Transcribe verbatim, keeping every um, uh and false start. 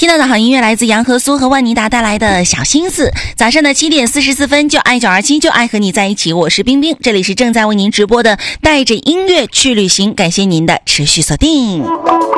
听到的好音乐来自杨和苏和万妮达带来的小心思。早上的七点四十四分，就爱九二七，就爱和你在一起，我是冰冰，这里是正在为您直播的带着音乐去旅行，感谢您的持续锁定。